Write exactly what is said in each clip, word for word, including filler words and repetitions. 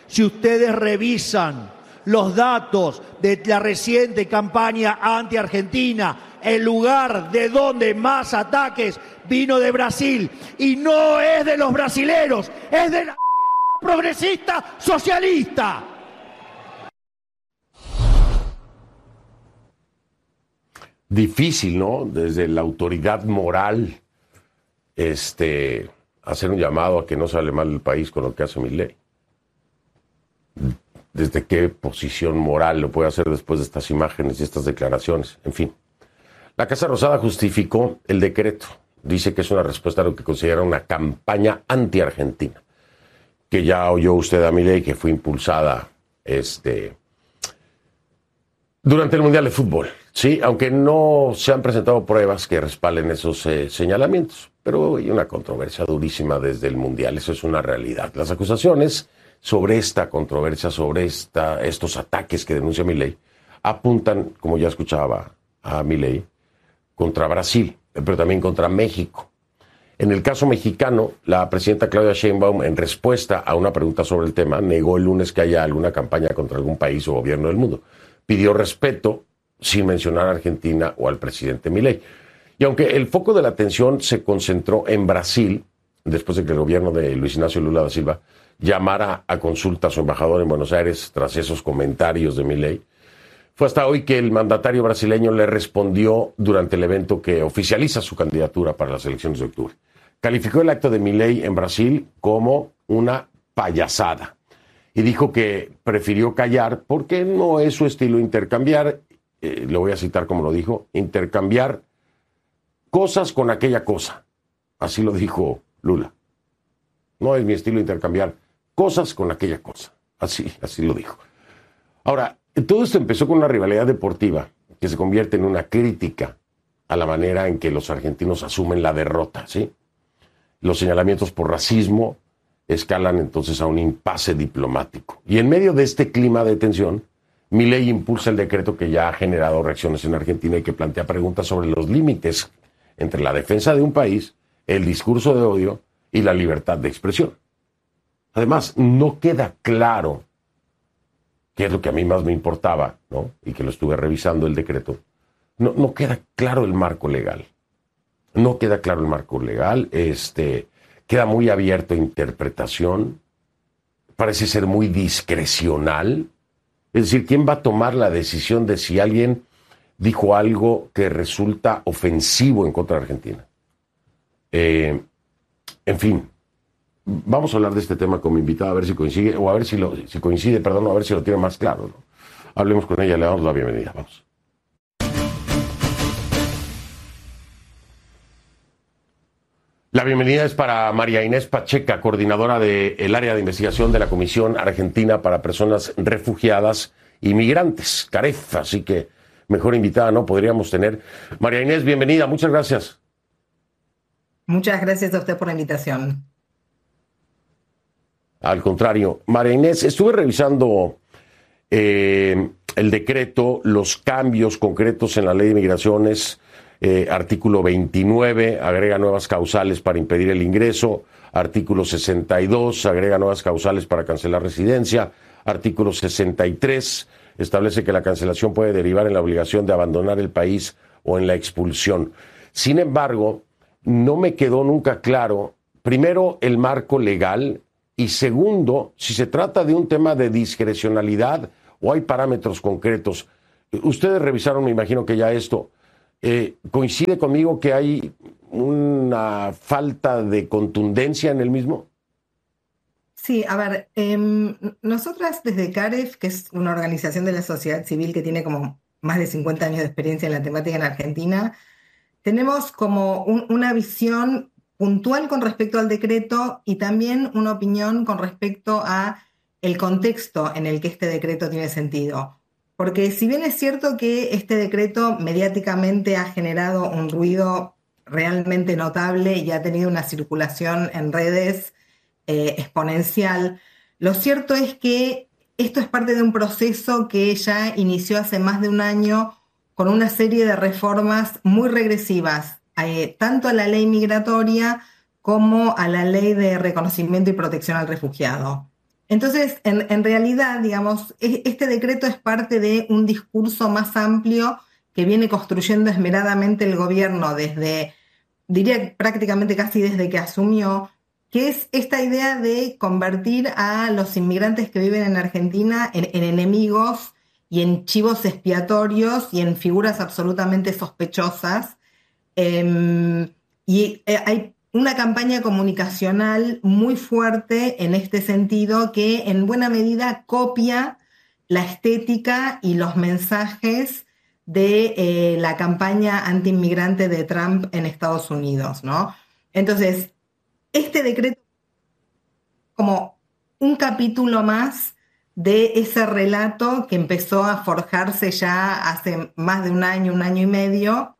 Si ustedes revisan los datos de la reciente campaña anti-Argentina, el lugar de donde más ataques vino de Brasil, y no es de los brasileros, es de la progresista socialista. Difícil, ¿no? Desde la autoridad moral, este, hacer un llamado a que no sale mal el país con lo que hace Milei. ¿Desde qué posición moral lo puede hacer después de estas imágenes y estas declaraciones? En fin. La Casa Rosada justificó el decreto. Dice que es una respuesta a lo que considera una campaña anti-argentina. Que ya oyó usted a Milei, que fue impulsada este, durante el Mundial de Fútbol. Sí, aunque no se han presentado pruebas que respalden esos eh, señalamientos. Pero hay una controversia durísima desde el Mundial. Eso es una realidad. Las acusaciones sobre esta controversia, sobre esta, estos ataques que denuncia Milei, apuntan, como ya escuchaba a Milei, contra Brasil, pero también contra México. En el caso mexicano, la presidenta Claudia Sheinbaum, en respuesta a una pregunta sobre el tema, negó el lunes que haya alguna campaña contra algún país o gobierno del mundo. Pidió respeto sin mencionar a Argentina o al presidente Milei. Y aunque el foco de la atención se concentró en Brasil, después de que el gobierno de Luis Ignacio Lula da Silva llamara a consulta a su embajador en Buenos Aires tras esos comentarios de Milei, fue hasta hoy que el mandatario brasileño le respondió durante el evento que oficializa su candidatura para las elecciones de octubre. Calificó el acto de Milei en Brasil como una payasada y dijo que prefirió callar porque no es su estilo intercambiar, eh, lo voy a citar como lo dijo, intercambiar cosas con aquella cosa. Así lo dijo Lula. No es mi estilo intercambiar cosas con aquella cosa. Así, así lo dijo. Ahora, todo esto empezó con una rivalidad deportiva que se convierte en una crítica a la manera en que los argentinos asumen la derrota, ¿sí? Los señalamientos por racismo escalan entonces a un impasse diplomático. Y en medio de este clima de tensión, Milei impulsa el decreto que ya ha generado reacciones en Argentina y que plantea preguntas sobre los límites entre la defensa de un país, el discurso de odio y la libertad de expresión. Además, no queda claro, que es lo que a mí más me importaba, ¿no? Y que lo estuve revisando el decreto, no, no queda claro el marco legal. No queda claro el marco legal, este, queda muy abierto a interpretación, parece ser muy discrecional. Es decir, ¿quién va a tomar la decisión de si alguien dijo algo que resulta ofensivo en contra de Argentina? Eh, en fin, vamos a hablar de este tema con mi invitada, a ver si coincide, o a ver si, lo, si coincide, perdón, a ver si lo tiene más claro, ¿no? Hablemos con ella, le damos la bienvenida, vamos. La bienvenida es para María Inés Pacheca, coordinadora del área de investigación de la Comisión Argentina para Personas Refugiadas y Migrantes, CAREF, así que mejor invitada no podríamos tener. María Inés, bienvenida, muchas gracias. Muchas gracias a usted por la invitación. Al contrario, María Inés, estuve revisando eh, el decreto, los cambios concretos en la ley de migraciones. Eh, artículo veintinueve, agrega nuevas causales para impedir el ingreso. Artículo sesenta y dos, agrega nuevas causales para cancelar residencia. Artículo sesenta y tres, establece que la cancelación puede derivar en la obligación de abandonar el país o en la expulsión. Sin embargo, no me quedó nunca claro, primero, el marco legal y segundo, si se trata de un tema de discrecionalidad o hay parámetros concretos. Ustedes revisaron, me imagino que ya esto... Eh, ¿Coincide conmigo que hay una falta de contundencia en el mismo? Sí, a ver, eh, nosotras desde CAREF, que es una organización de la sociedad civil que tiene como más de cincuenta años de experiencia en la temática en Argentina, tenemos como un, una visión puntual con respecto al decreto y también una opinión con respecto a el contexto en el que este decreto tiene sentido. Porque si bien es cierto que este decreto mediáticamente ha generado un ruido realmente notable y ha tenido una circulación en redes eh, exponencial, lo cierto es que esto es parte de un proceso que ya inició hace más de un año con una serie de reformas muy regresivas, eh, tanto a la ley migratoria como a la ley de reconocimiento y protección al refugiado. Entonces, en, en realidad, digamos, este decreto es parte de un discurso más amplio que viene construyendo esmeradamente el gobierno desde, diría prácticamente casi desde que asumió, que es esta idea de convertir a los inmigrantes que viven en Argentina en, en enemigos y en chivos expiatorios y en figuras absolutamente sospechosas. Eh, y eh, hay una campaña comunicacional muy fuerte en este sentido que en buena medida copia la estética y los mensajes de eh, la campaña antiinmigrante de Trump en Estados Unidos, ¿no? Entonces, este decreto como un capítulo más de ese relato que empezó a forjarse ya hace más de un año, un año y medio.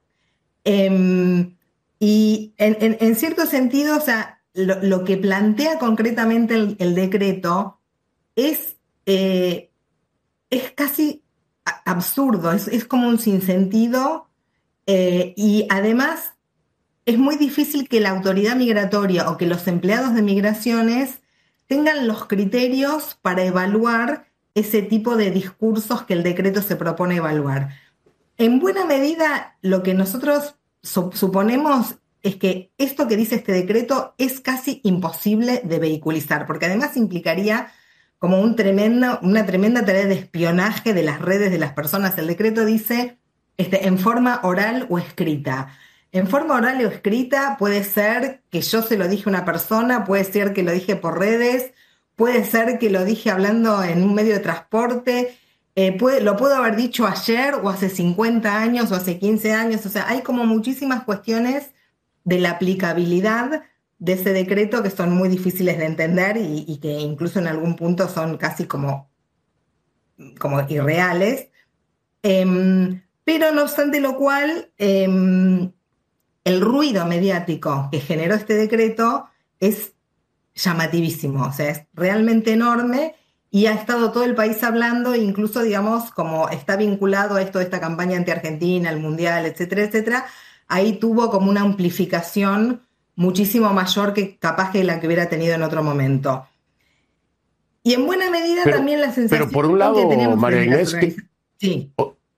Eh, y en, en, en cierto sentido, o sea, lo, lo que plantea concretamente el, el decreto es, eh, es casi absurdo, es, es como un sinsentido, eh, y además es muy difícil que la autoridad migratoria o que los empleados de migraciones tengan los criterios para evaluar ese tipo de discursos que el decreto se propone evaluar. En buena medida, lo que nosotros su- suponemos es que esto que dice este decreto es casi imposible de vehiculizar, porque además implicaría como un tremendo, una tremenda tarea de espionaje de las redes de las personas. El decreto dice este, en forma oral o escrita. En forma oral o escrita puede ser que yo se lo dije a una persona, puede ser que lo dije por redes, puede ser que lo dije hablando en un medio de transporte, eh, puede, lo puedo haber dicho ayer o hace cincuenta años o hace quince años. O sea, hay como muchísimas cuestiones de la aplicabilidad de ese decreto que son muy difíciles de entender y, y que incluso en algún punto son casi como, como irreales. Eh, pero no obstante lo cual, eh, el ruido mediático que generó este decreto es llamativísimo, o sea, es realmente enorme y ha estado todo el país hablando, incluso, digamos, como está vinculado a esto de esta campaña anti-Argentina, el Mundial, etcétera, etcétera, ahí tuvo como una amplificación muchísimo mayor que capaz que la que hubiera tenido en otro momento. Y en buena medida pero, también la sensación pero por un lado, que tenemos María Inés, que, sí.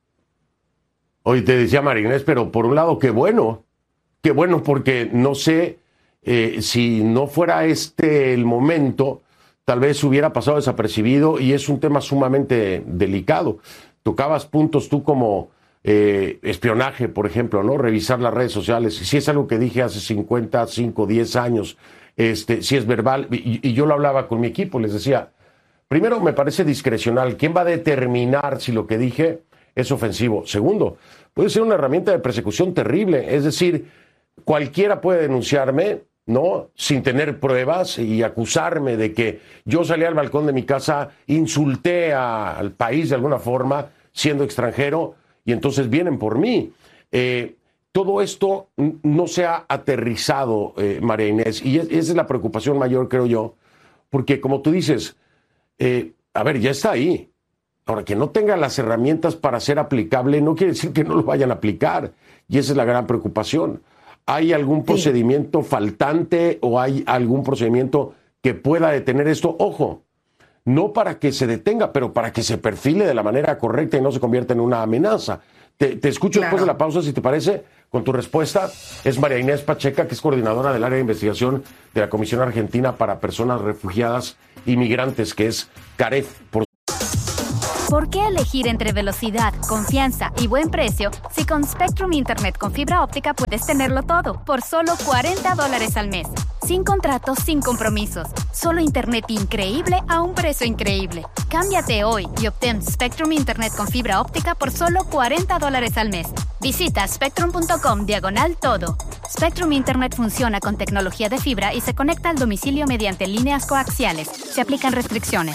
Hoy te decía María Inés, pero por un lado, qué bueno, qué bueno, porque no sé eh, si no fuera este el momento, tal vez hubiera pasado desapercibido y es un tema sumamente delicado. Tocabas puntos tú como eh, espionaje, por ejemplo, ¿no? Revisar las redes sociales. Si es algo que dije hace cincuenta, cinco, diez años, este, si es verbal, y, y yo lo hablaba con mi equipo, les decía, primero me parece discrecional. ¿Quién va a determinar si lo que dije es ofensivo? Segundo, puede ser una herramienta de persecución terrible, es decir, cualquiera puede denunciarme, ¿no? Sin tener pruebas y acusarme de que yo salí al balcón de mi casa, insulté a, al país de alguna forma, siendo extranjero, y entonces vienen por mí. Eh, todo esto no se ha aterrizado, eh, María Inés, y es, esa es la preocupación mayor, creo yo, porque como tú dices, eh, a ver, ya está ahí. Ahora, que no tenga las herramientas para ser aplicable no quiere decir que no lo vayan a aplicar, y esa es la gran preocupación. ¿Hay algún procedimiento sí. faltante o hay algún procedimiento que pueda detener esto? Ojo, no para que se detenga, pero para que se perfile de la manera correcta y no se convierta en una amenaza. Te, te escucho claro. después de la pausa, si te parece, con tu respuesta. Es María Inés Pacheca, que es coordinadora del área de investigación de la Comisión Argentina para Personas Refugiadas y Migrantes, que es CAREF. Por ¿Por qué elegir entre velocidad, confianza y buen precio si con Spectrum Internet con fibra óptica puedes tenerlo todo por solo cuarenta dólares al mes? Sin contratos, sin compromisos. Solo internet increíble a un precio increíble. Cámbiate hoy y obtén Spectrum Internet con fibra óptica por solo cuarenta dólares al mes. Visita spectrum.com diagonal todo. Spectrum Internet funciona con tecnología de fibra y se conecta al domicilio mediante líneas coaxiales. Se aplican restricciones.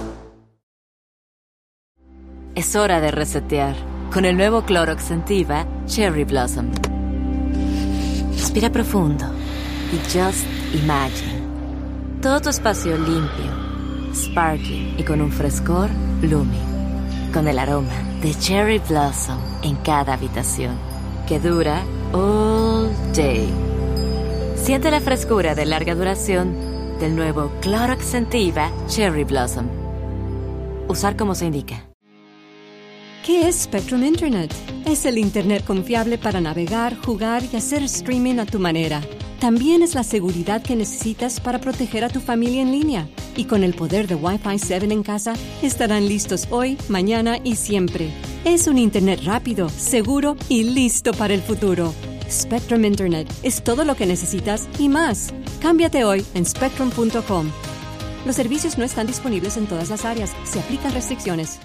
Es hora de resetear con el nuevo Clorox Scentiva Cherry Blossom. Respira profundo y just imagine. Todo tu espacio limpio, sparkling y con un frescor blooming. Con el aroma de Cherry Blossom en cada habitación, que dura all day. Siente la frescura de larga duración del nuevo Clorox Scentiva Cherry Blossom. Usar como se indica. ¿Qué es Spectrum Internet? Es el Internet confiable para navegar, jugar y hacer streaming a tu manera. También es la seguridad que necesitas para proteger a tu familia en línea. Y con el poder de Wi-Fi siete en casa, estarán listos hoy, mañana y siempre. Es un Internet rápido, seguro y listo para el futuro. Spectrum Internet es todo lo que necesitas y más. Cámbiate hoy en spectrum punto com. Los servicios no están disponibles en todas las áreas. Se aplican restricciones.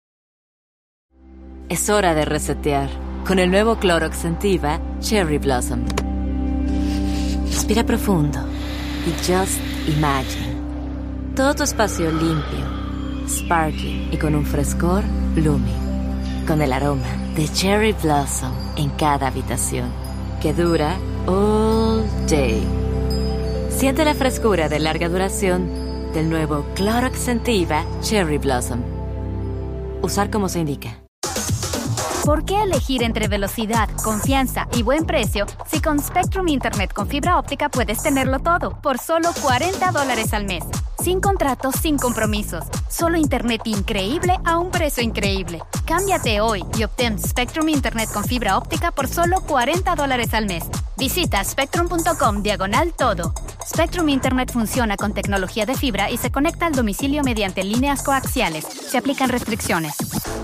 Es hora de resetear con el nuevo Clorox Scentiva Cherry Blossom. Respira profundo y just imagine. Todo tu espacio limpio, sparkling y con un frescor blooming. Con el aroma de Cherry Blossom en cada habitación, que dura all day. Siente la frescura de larga duración del nuevo Clorox Scentiva Cherry Blossom. Usar como se indica. ¿Por qué elegir entre velocidad, confianza y buen precio si con Spectrum Internet con fibra óptica puedes tenerlo todo por solo cuarenta dólares al mes? Sin contratos, sin compromisos. Solo internet increíble a un precio increíble. Cámbiate hoy y obtén Spectrum Internet con fibra óptica por solo cuarenta dólares al mes. Visita spectrum punto com diagonal todo. Spectrum Internet funciona con tecnología de fibra y se conecta al domicilio mediante líneas coaxiales. Se aplican restricciones.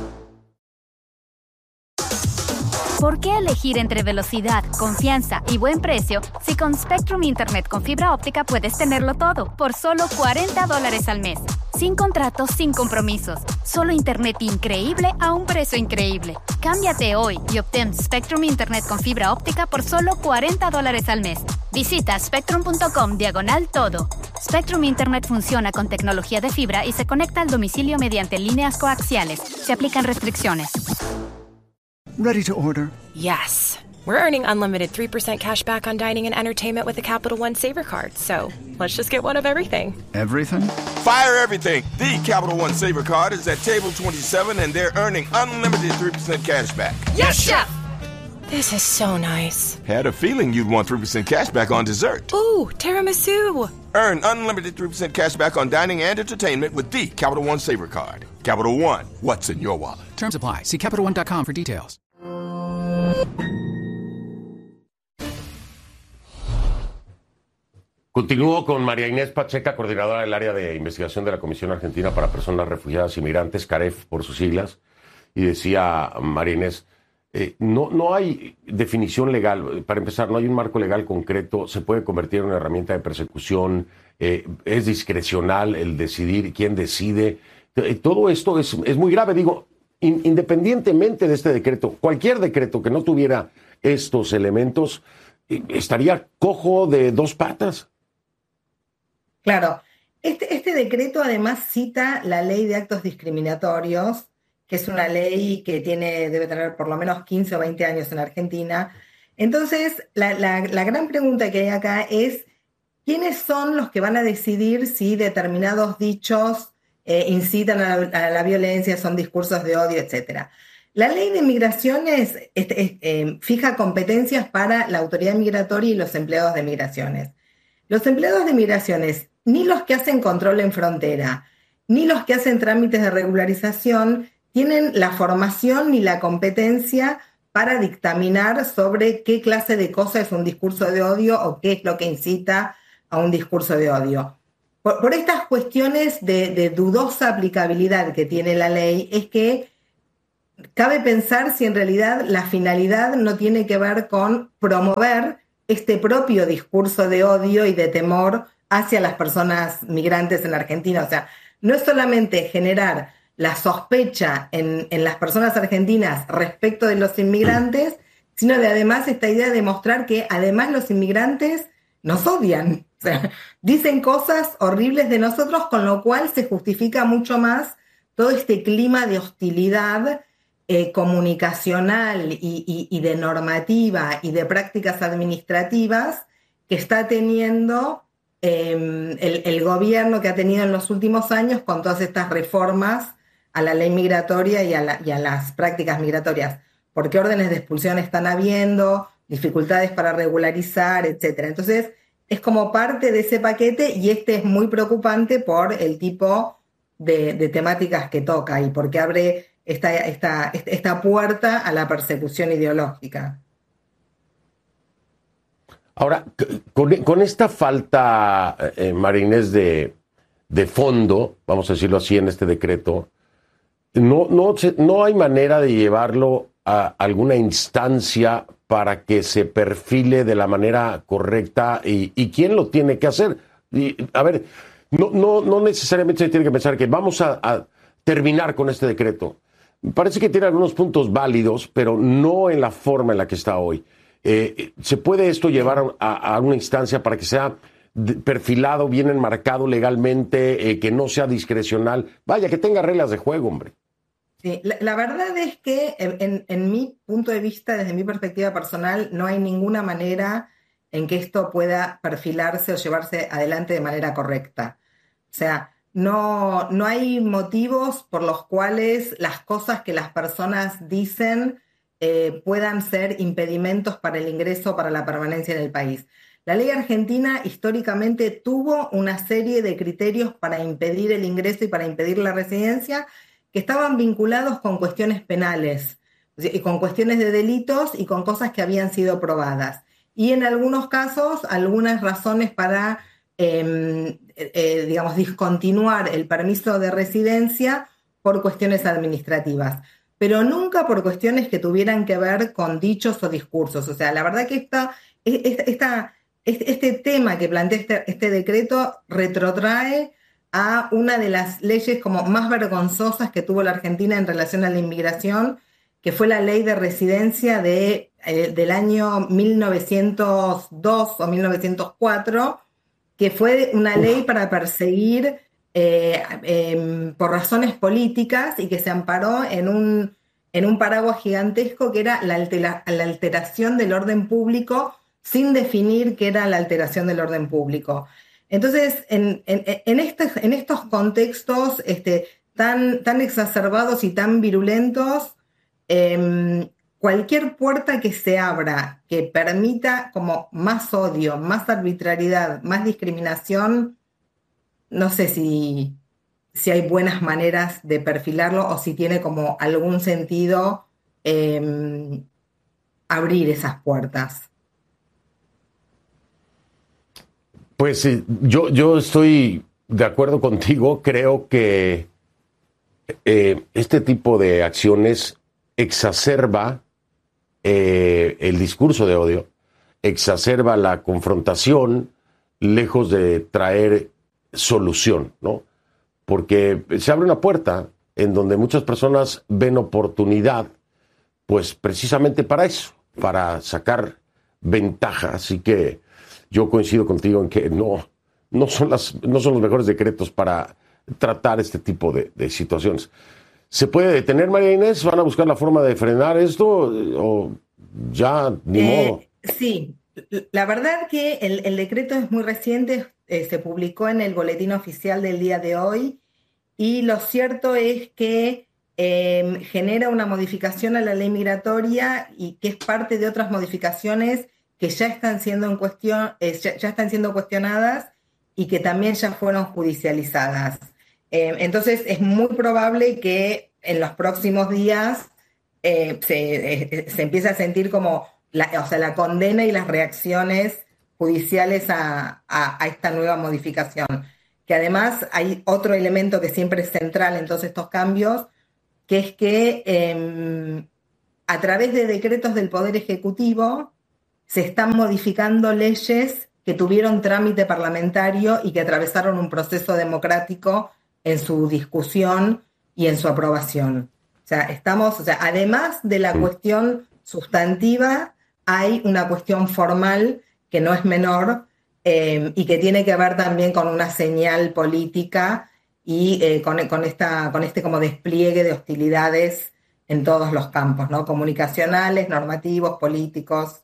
¿Por qué elegir entre velocidad, confianza y buen precio si con Spectrum Internet con fibra óptica puedes tenerlo todo por solo cuarenta dólares al mes? Sin contratos, sin compromisos. Solo internet increíble a un precio increíble. Cámbiate hoy y obtén Spectrum Internet con fibra óptica por solo cuarenta dólares al mes. Visita spectrum punto com diagonal todo. Spectrum Internet funciona con tecnología de fibra y se conecta al domicilio mediante líneas coaxiales. Se aplican restricciones. Ready to order. Yes. We're earning unlimited three percent cash back on dining and entertainment with the Capital One Saver Card, so let's just get one of everything. Everything? Fire everything! The Capital One Saver Card is at table twenty-seven and they're earning unlimited three percent cash back. Yes, Chef! This is so nice. Had a feeling you'd want three percent cash back on dessert. Ooh, tiramisu! Earn unlimited three percent cash back on dining and entertainment with the Capital One Saver Card. Capital One, what's in your wallet? Terms apply. See Capital One dot com for details. Continúo con María Inés Pacheca, coordinadora del área de investigación de la Comisión Argentina para Personas Refugiadas y Migrantes, CAREF por sus siglas, y decía María Inés, eh, no, no hay definición legal, para empezar, no hay un marco legal concreto, se puede convertir en una herramienta de persecución, eh, es discrecional el decidir quién decide, eh, todo esto es, es muy grave, digo, in, independientemente de este decreto, cualquier decreto que no tuviera estos elementos, eh, estaría cojo de dos patas. Claro, este, este decreto además cita la ley de actos discriminatorios, que es una ley que tiene, debe tener por lo menos quince o veinte años en Argentina. Entonces, la, la, la gran pregunta que hay acá es, ¿quiénes son los que van a decidir si determinados dichos eh, incitan a la, a la violencia, son discursos de odio, etcétera? La ley de migraciones este, es, eh, fija competencias para la autoridad migratoria y los empleados de migraciones. Los empleados de migraciones, ni los que hacen control en frontera, ni los que hacen trámites de regularización, tienen la formación ni la competencia para dictaminar sobre qué clase de cosa es un discurso de odio o qué es lo que incita a un discurso de odio. Por, por estas cuestiones de, de dudosa aplicabilidad que tiene la ley, es que cabe pensar si en realidad la finalidad no tiene que ver con promover este propio discurso de odio y de temor hacia las personas migrantes en Argentina. O sea, no es solamente generar la sospecha en, en las personas argentinas respecto de los inmigrantes, sino de además esta idea de mostrar que además los inmigrantes nos odian. O sea, dicen cosas horribles de nosotros, con lo cual se justifica mucho más todo este clima de hostilidad eh, comunicacional y, y, y de normativa y de prácticas administrativas que está teniendo eh, el, el gobierno que ha tenido en los últimos años con todas estas reformas a la ley migratoria y a, la, y a las prácticas migratorias. ¿Por qué órdenes de expulsión están habiendo? Dificultades para regularizar, etcétera. Entonces, es como parte de ese paquete y este es muy preocupante por el tipo de, de temáticas que toca y porque abre esta, esta, esta puerta a la persecución ideológica. Ahora, con, con esta falta, eh, María Inés, de, de fondo, vamos a decirlo así en este decreto, no, no, no hay manera de llevarlo a alguna instancia para que se perfile de la manera correcta y, y quién lo tiene que hacer. Y, a ver, no, no, no necesariamente se tiene que pensar que vamos a, a terminar con este decreto. Parece que tiene algunos puntos válidos, pero no en la forma en la que está hoy. Eh, ¿Se puede esto llevar a, a una instancia para que sea perfilado, bien enmarcado legalmente, eh, que no sea discrecional? Vaya, que tenga reglas de juego, hombre. Sí, la, la verdad es que en, en mi punto de vista, desde mi perspectiva personal, no hay ninguna manera en que esto pueda perfilarse o llevarse adelante de manera correcta. O sea, no, no hay motivos por los cuales las cosas que las personas dicen eh, puedan ser impedimentos para el ingreso, para la permanencia en el país. La ley argentina históricamente tuvo una serie de criterios para impedir el ingreso y para impedir la residencia que estaban vinculados con cuestiones penales, y con cuestiones de delitos y con cosas que habían sido probadas. Y en algunos casos, algunas razones para, eh, eh, digamos, discontinuar el permiso de residencia por cuestiones administrativas, pero nunca por cuestiones que tuvieran que ver con dichos o discursos. O sea, la verdad que esta, esta, esta, este, este tema que plantea este, este decreto retrotrae a una de las leyes como más vergonzosas que tuvo la Argentina en relación a la inmigración, que fue la ley de residencia de, eh, del año mil novecientos dos o mil novecientos cuatro, que fue una ley para perseguir eh, eh, por razones políticas y que se amparó en un, en un paraguas gigantesco que era la, altera, la alteración del orden público sin definir qué era la alteración del orden público. Entonces, en, en, en, este, en estos contextos este, tan, tan exacerbados y tan virulentos, eh, cualquier puerta que se abra que permita como más odio, más arbitrariedad, más discriminación, no sé si, si hay buenas maneras de perfilarlo o si tiene como algún sentido eh, abrir esas puertas. Pues yo, yo estoy de acuerdo contigo. Creo que eh, este tipo de acciones exacerba eh, el discurso de odio, exacerba la confrontación, lejos de traer solución, ¿no? Porque se abre una puerta en donde muchas personas ven oportunidad, pues precisamente para eso, para sacar ventaja. Así que yo coincido contigo en que no, no, son, las, no son los mejores decretos para tratar este tipo de, de situaciones. ¿Se puede detener, María Inés? ¿Van a buscar la forma de frenar esto o ya ni eh, modo? Sí, la verdad que el, el decreto es muy reciente, eh, se publicó en el boletín oficial del día de hoy y lo cierto es que eh, genera una modificación a la ley migratoria y que es parte de otras modificaciones que ya están siendo en cuestión, eh, ya, ya están siendo cuestionadas y que también ya fueron judicializadas. Eh, entonces es muy probable que en los próximos días eh, se, eh, se empiece a sentir como la, o sea, la condena y las reacciones judiciales a, a, a esta nueva modificación. Que además hay otro elemento que siempre es central en todos estos cambios, que es que eh, a través de decretos del Poder Ejecutivo se están modificando leyes que tuvieron trámite parlamentario y que atravesaron un proceso democrático en su discusión y en su aprobación. O sea, estamos, o sea, además de la cuestión sustantiva, hay una cuestión formal que no es menor eh, y que tiene que ver también con una señal política y eh, con, con, esta, con este como despliegue de hostilidades en todos los campos, ¿no? Comunicacionales, normativos, políticos.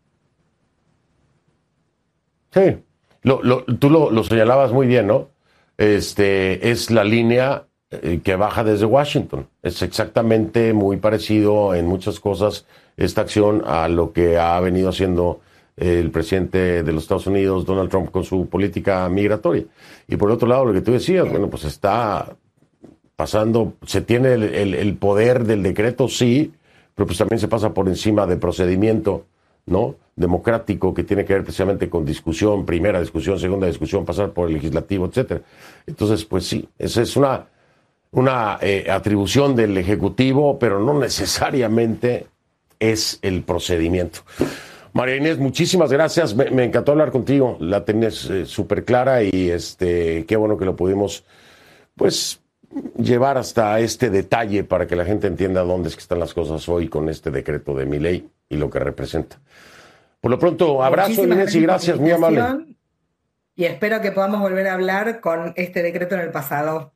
Sí, lo, lo, tú lo, lo señalabas muy bien, ¿no? Este, es la línea eh, que baja desde Washington. Es exactamente muy parecido en muchas cosas esta acción a lo que ha venido haciendo el presidente de los Estados Unidos, Donald Trump, con su política migratoria. Y por otro lado, lo que tú decías, bueno, pues está pasando, se tiene el, el, el poder del decreto, sí, pero pues también se pasa por encima del procedimiento, ¿no?, democrático, que tiene que ver precisamente con discusión, primera discusión, segunda discusión, pasar por el legislativo, etcétera. Entonces, pues sí, esa es una, una eh, atribución del Ejecutivo, pero no necesariamente es el procedimiento. María Inés, muchísimas gracias, me, me encantó hablar contigo, la tenés eh, súper clara y este, qué bueno que lo pudimos, pues, llevar hasta este detalle para que la gente entienda dónde es que están las cosas hoy con este decreto de Milei y lo que representa. Por lo pronto, abrazo, Inés, y gracias, muy amable. Y espero que podamos volver a hablar con este decreto en el pasado.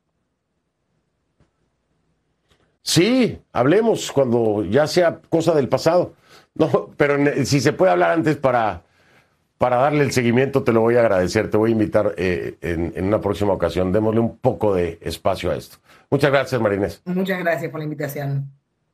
Sí, hablemos cuando ya sea cosa del pasado. No, pero si se puede hablar antes para, para darle el seguimiento, te lo voy a agradecer. Te voy a invitar eh, en, en una próxima ocasión. Démosle un poco de espacio a esto. Muchas gracias, María Inés. Muchas gracias por la invitación.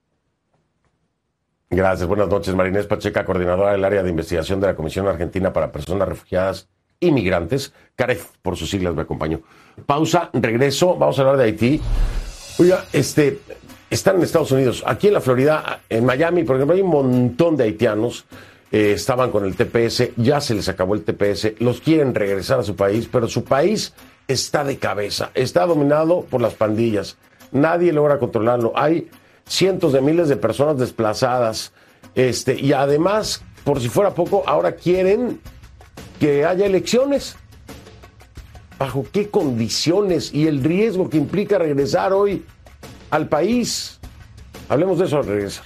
Gracias. Buenas noches, María Inés Pacheca, coordinadora del área de investigación de la Comisión Argentina para Personas Refugiadas y Migrantes. CAREF, por sus siglas, me acompañó. Pausa, regreso. Vamos a hablar de Haití. Oiga, este... están en Estados Unidos, aquí en la Florida, en Miami, por ejemplo, hay un montón de haitianos, eh, estaban con el T P S, ya se les acabó el T P S, los quieren regresar a su país, pero su país está de cabeza, está dominado por las pandillas, nadie logra controlarlo, hay cientos de miles de personas desplazadas, este, y además, por si fuera poco, ahora quieren que haya elecciones. ¿Bajo qué condiciones? Y el riesgo que implica regresar hoy al país. Hablemos de eso al regresar.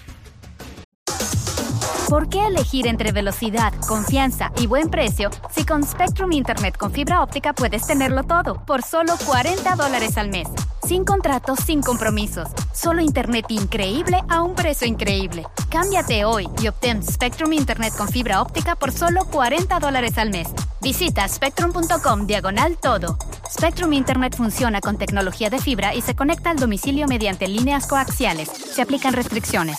¿Por qué elegir entre velocidad, confianza y buen precio si con Spectrum Internet con fibra óptica puedes tenerlo todo por solo cuarenta dólares al mes? Sin contratos, sin compromisos. Solo internet increíble a un precio increíble. Cámbiate hoy y obtén Spectrum Internet con fibra óptica por solo cuarenta dólares al mes. Visita spectrum.com diagonal todo. Spectrum Internet funciona con tecnología de fibra y se conecta al domicilio mediante líneas coaxiales. Se aplican restricciones.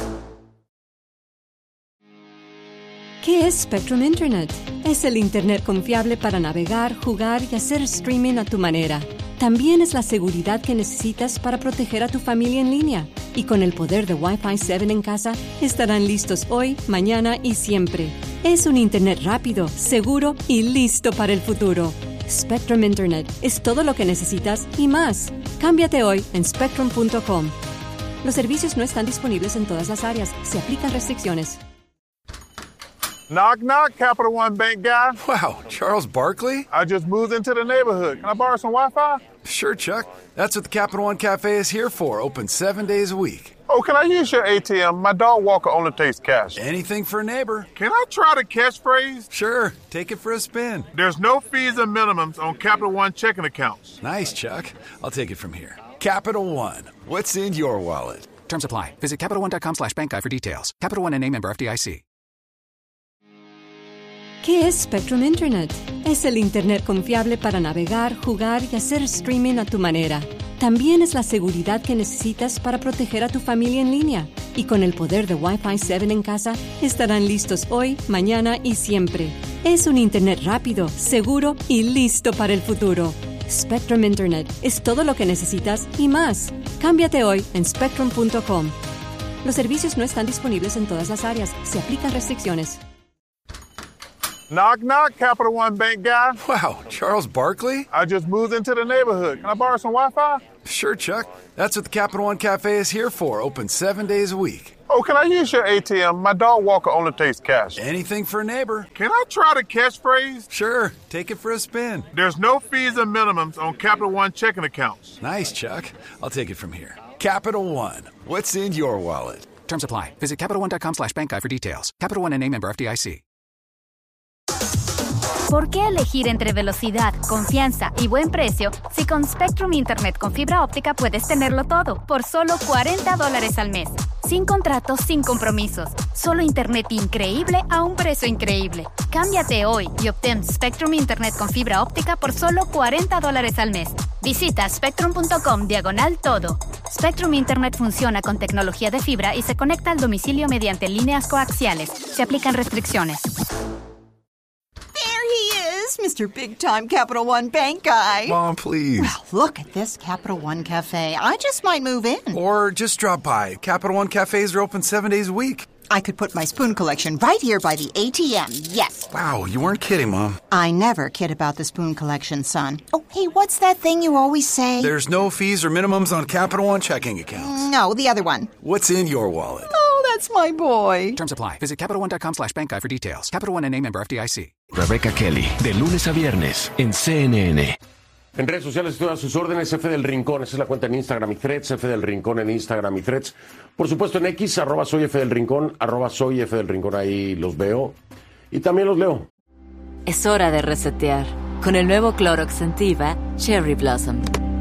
¿Qué es Spectrum Internet? Es el Internet confiable para navegar, jugar y hacer streaming a tu manera. También es la seguridad que necesitas para proteger a tu familia en línea. Y con el poder de Wi-Fi siete en casa, estarán listos hoy, mañana y siempre. Es un Internet rápido, seguro y listo para el futuro. Spectrum Internet es todo lo que necesitas y más. Cámbiate hoy en spectrum punto com. Los servicios no están disponibles en todas las áreas. Se aplican restricciones. Knock, knock, Capital One Bank guy. Wow, Charles Barkley? I just moved into the neighborhood. Can I borrow some Wi-Fi? Sure, Chuck. That's what the Capital One Cafe is here for, open seven days a week. Oh, can I use your A T M? My dog walker only takes cash. Anything for a neighbor. Can I try the catchphrase? Sure, take it for a spin. There's no fees or minimums on Capital One checking accounts. Nice, Chuck. I'll take it from here. Capital One, what's in your wallet? Terms apply. Visit CapitalOne.com slash bank guide for details. Capital One N A member F D I C. ¿Qué es Spectrum Internet? Es el Internet confiable para navegar, jugar y hacer streaming a tu manera. También es la seguridad que necesitas para proteger a tu familia en línea. Y con el poder de Wi-Fi siete en casa, estarán listos hoy, mañana y siempre. Es un Internet rápido, seguro y listo para el futuro. Spectrum Internet es todo lo que necesitas y más. Cámbiate hoy en spectrum punto com. Los servicios no están disponibles en todas las áreas. Se aplican restricciones. Knock, knock, Capital One Bank guy. Wow, Charles Barkley? I just moved into the neighborhood. Can I borrow some Wi-Fi? Sure, Chuck. That's what the Capital One Cafe is here for, open seven days a week. Oh, can I use your A T M? My dog walker only takes cash. Anything for a neighbor. Can I try the catchphrase? Sure, take it for a spin. There's no fees or minimums on Capital One checking accounts. Nice, Chuck. I'll take it from here. Capital One, what's in your wallet? Terms apply. Visit CapitalOne.com slash bank guide for details. Capital One N A member F D I C. ¿Por qué elegir entre velocidad, confianza y buen precio si con Spectrum Internet con fibra óptica puedes tenerlo todo por solo cuarenta dólares al mes? Sin contratos, sin compromisos. Solo internet increíble a un precio increíble. Cámbiate hoy y obtén Spectrum Internet con fibra óptica por solo cuarenta dólares al mes. Visita spectrum.com diagonal todo. Spectrum Internet funciona con tecnología de fibra y se conecta al domicilio mediante líneas coaxiales. Se aplican restricciones. Mister Big Time Capital One Bank guy. Mom, please. Well, look at this Capital One Cafe. I just might move in. Or just drop by. Capital One cafes are open seven days a week. I could put my spoon collection right here by the A T M, yes. Wow, you weren't kidding, Mom. I never kid about the spoon collection, son. Oh, hey, what's that thing you always say? There's no fees or minimums on Capital One checking accounts. No, the other one. What's in your wallet? Oh, that's my boy. Terms apply. Visit CapitalOne.com slash bank guide for details. Capital One N A member F D I C. Rebecca Kelly, de lunes a viernes, en C N N. En redes sociales estoy a sus órdenes, F del Rincón, esa es la cuenta en Instagram y Threads, F del Rincón en Instagram y Threads. Por supuesto en X, arroba soy F del Rincón, arroba soy F del Rincón, ahí los veo y también los leo. Es hora de resetear con el nuevo Clorox Sentiva Cherry Blossom.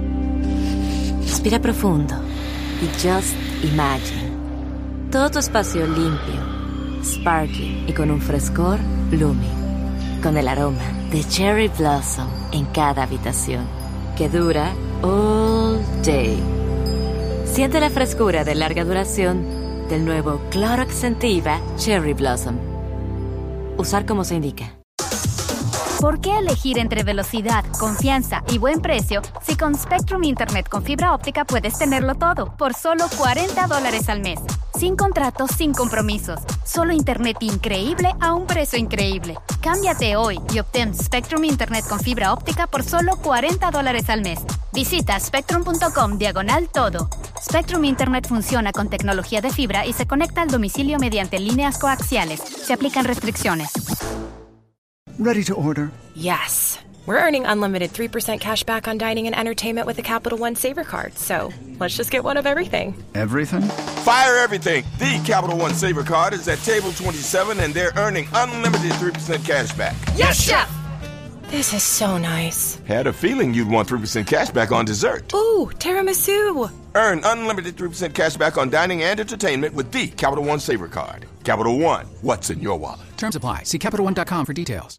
Respira profundo y just imagine. Todo tu espacio limpio, sparkly y con un frescor blooming. Con el aroma de Cherry Blossom en cada habitación, que dura all day. Siente la frescura de larga duración del nuevo Clorox Sentiva Cherry Blossom. Usar como se indica. ¿Por qué elegir entre velocidad, confianza y buen precio si con Spectrum Internet con fibra óptica puedes tenerlo todo por solo cuarenta dólares al mes? Sin contratos, sin compromisos. Solo internet increíble a un precio increíble. Cámbiate hoy y obtén Spectrum Internet con fibra óptica por solo cuarenta dólares al mes. Visita spectrum.com diagonal todo. Spectrum Internet funciona con tecnología de fibra y se conecta al domicilio mediante líneas coaxiales. Se aplican restricciones. Ready to order? Yes. We're earning unlimited three percent cash back on dining and entertainment with the Capital One Saver Card, so let's just get one of everything. Everything? Fire everything! The Capital One Saver Card is at table twenty-seven and they're earning unlimited three percent cash back. Yes, Chef! This is so nice. Had a feeling you'd want three percent cash back on dessert. Ooh, tiramisu! Earn unlimited three percent cash back on dining and entertainment with the Capital One Saver Card. Capital One, what's in your wallet? Terms apply. See Capital One dot com for details.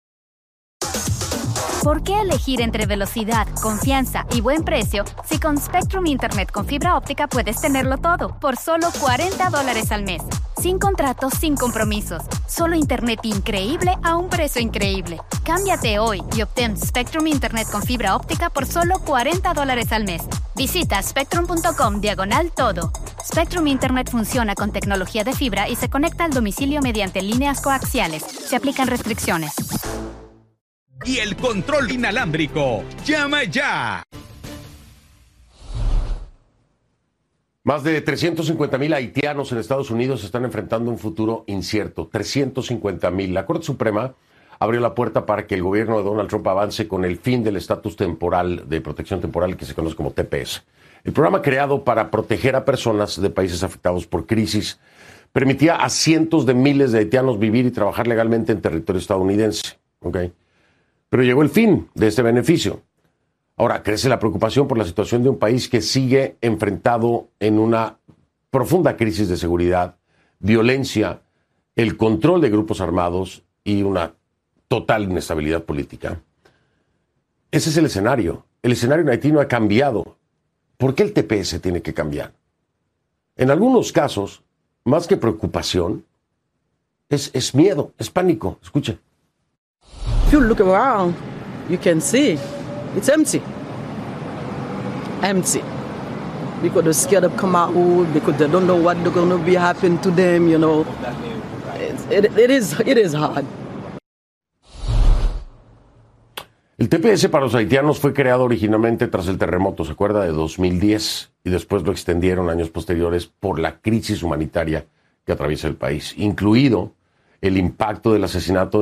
¿Por qué elegir entre velocidad, confianza y buen precio si con Spectrum Internet con fibra óptica puedes tenerlo todo por solo cuarenta dólares al mes? Sin contratos, sin compromisos. Solo internet increíble a un precio increíble. Cámbiate hoy y obtén Spectrum Internet con fibra óptica por solo cuarenta dólares al mes. Visita spectrum.com diagonal todo. Spectrum Internet funciona con tecnología de fibra y se conecta al domicilio mediante líneas coaxiales. Se aplican restricciones. Y el control inalámbrico. ¡Llama ya! Más de trescientos cincuenta mil haitianos en Estados Unidos están enfrentando un futuro incierto. trescientos cincuenta mil. La Corte Suprema abrió la puerta para que el gobierno de Donald Trump avance con el fin del estatus temporal de protección temporal que se conoce como T P S. El programa creado para proteger a personas de países afectados por crisis permitía a cientos de miles de haitianos vivir y trabajar legalmente en territorio estadounidense. ¿Okay? Pero llegó el fin de este beneficio. Ahora crece la preocupación por la situación de un país que sigue enfrentado en una profunda crisis de seguridad, violencia, el control de grupos armados y una total inestabilidad política. Ese es el escenario. El escenario en Haití no ha cambiado. ¿Por qué el T P S tiene que cambiar? En algunos casos, más que preocupación, es, es miedo, es pánico. Escuchen. If you look around, you can see it's empty. Empty. Because they're scared of come out, because they don't know what they're going to be happening to them, you know. It, it, it, is, it is hard. El T P S para los haitianos fue creado originalmente tras el terremoto, ¿se acuerda? De dos mil diez, y después lo extendieron años posteriores por la crisis humanitaria que atraviesa el país, incluido el impacto del asesinato